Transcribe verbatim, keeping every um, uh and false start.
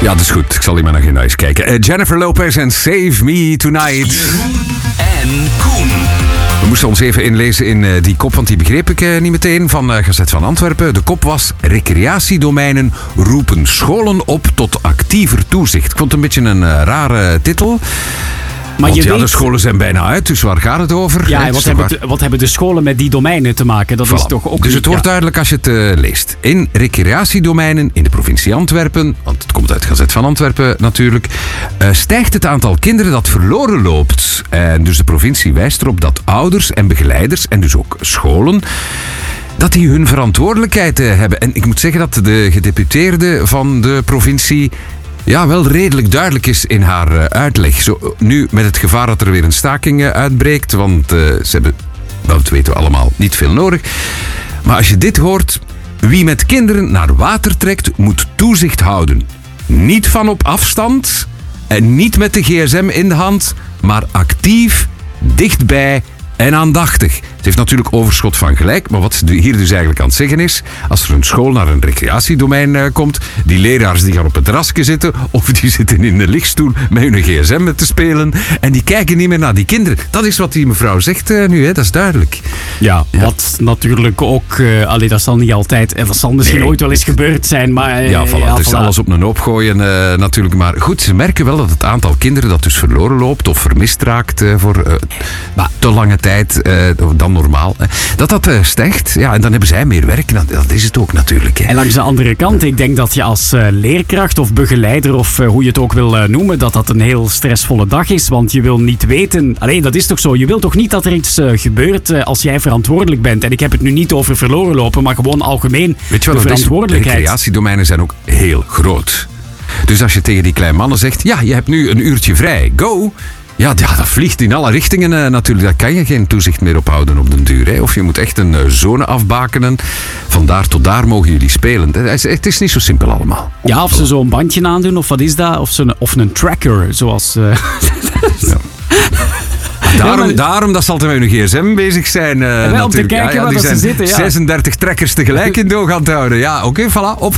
Ja, dat is goed. Ik zal hier maar nog in eens kijken. Uh, Jennifer Lopez en Save Me Tonight. Jeroen en Koen. We moesten ons even inlezen in uh, die kop, want die begreep ik uh, niet meteen, van uh, Gazet van Antwerpen. De kop was: recreatiedomeinen roepen scholen op tot actiever toezicht. Ik vond het een beetje een uh, rare titel. Maar Want je ja, weet... de scholen zijn bijna uit, dus waar gaat het over? Ja, en wat hebben, waar... de, wat hebben de scholen met die domeinen te maken? Dat voilà. is toch ook dus het niet, wordt ja. duidelijk als je het uh, leest. In recreatiedomeinen in de provincie Antwerpen, want het komt uit Gazet van Antwerpen natuurlijk, uh, stijgt het aantal kinderen dat verloren loopt. En dus de provincie wijst erop dat ouders en begeleiders, en dus ook scholen, dat die hun verantwoordelijkheid uh, hebben. En ik moet zeggen dat de gedeputeerde van de provincie ja, wel redelijk duidelijk is in haar uh, uitleg. Zo, nu met het gevaar dat er weer een staking uh, uitbreekt, want uh, ze hebben, wel, dat weten we allemaal, niet veel nodig. Maar als je dit hoort: wie met kinderen naar water trekt, moet toezicht houden. Niet van op afstand en niet met de gsm in de hand, maar actief, dichtbij en aandachtig. Het heeft natuurlijk overschot van gelijk, maar wat ze hier dus eigenlijk aan het zeggen is: als er een school naar een recreatiedomein uh, komt, die leraars die gaan op het terrasje zitten, of die zitten in de lichtstoel met hun gsm te spelen, en die kijken niet meer naar die kinderen. Dat is wat die mevrouw zegt uh, nu, hè? Dat is duidelijk. Ja, ja. Wat natuurlijk ook, uh, allee, dat zal niet altijd, en dat zal misschien nee. ooit wel eens gebeurd zijn, maar... Uh, ja, voilà, ja, het is voilà. alles op een hoop gooien uh, natuurlijk, maar goed, ze merken wel dat het aantal kinderen dat dus verloren loopt of vermist raakt uh, voor uh, maar, te lange tijd uh, dan normaal, dat dat uh, stijgt. Ja, en dan hebben zij meer werk. Dat, dat is het ook natuurlijk. Hè. En langs de andere kant, ik denk dat je als uh, leerkracht of begeleider of uh, hoe je het ook wil uh, noemen, dat dat een heel stressvolle dag is. Want je wil niet weten... Allee, dat is toch zo. Je wilt toch niet dat er iets uh, gebeurt uh, als jij verantwoordelijk bent. En ik heb het nu niet over verloren lopen, maar gewoon algemeen Weet je wat, de verantwoordelijkheid. De recreatiedomeinen zijn ook heel groot. Dus als je tegen die kleine mannen zegt: ja, je hebt nu een uurtje vrij, go... Ja, ja, dat vliegt in alle richtingen uh, natuurlijk. Daar kan je geen toezicht meer op houden op den duur. Hè. Of je moet echt een uh, zone afbakenen. Van daar tot daar mogen jullie spelen. Het is, het is niet zo simpel allemaal. Ja, of ze zo'n bandje aandoen, of wat is dat? Of, zo'n, of een tracker, zoals... Uh... ja. Daarom, ja, maar... daarom dat ze altijd met hun gsm bezig zijn. Uh, ja, om te kijken ja, ja, waar ze zitten. Ja. zesendertig trekkers tegelijk in doog aan het houden. Ja, oké, okay, voilà, op.